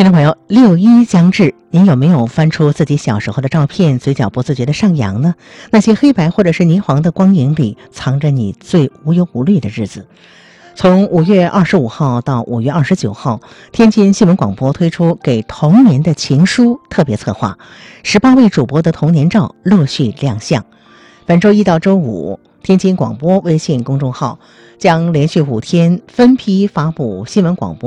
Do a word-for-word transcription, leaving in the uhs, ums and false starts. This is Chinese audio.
听众朋友，六一将至，您有没有翻出自己小时候的照片，嘴角不自觉的上扬呢？那些黑白或者是霓凰的光影里，藏着你最无忧无虑的日子。从五月二十五号到五月二十九号，天津新闻广播推出给童年的情书特别策划，十八位主播的童年照陆续亮相。本周一到周五，天津广播微信公众号将连续五天分批发布新闻广播